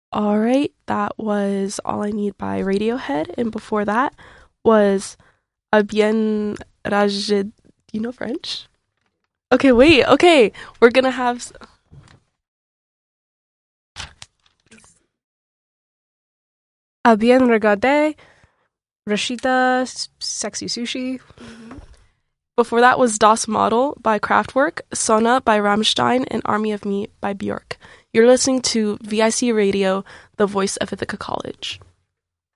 All right, that was All I Need by Radiohead, and before that was A Bien Rajid. You know French? Okay, wait. Okay, we're gonna have. A bien regardé, Rashida, sexy sushi. Before that was Das Model by Kraftwerk, Sona by Rammstein, and Army of Me by Björk. You're listening to VIC Radio, the voice of Ithaca College.